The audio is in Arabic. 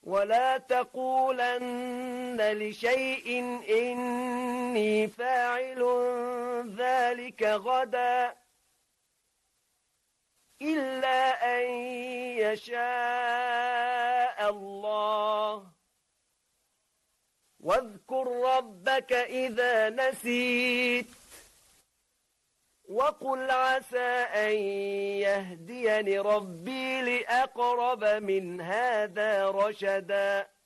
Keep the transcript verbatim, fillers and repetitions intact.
ولا تقولن لشيء إني فاعل ذلك غدا إلا أن يشاء الله واذكر ربك إذا نسيت وقل عسى أن يهديني ربي لأقرب من هذا رشدا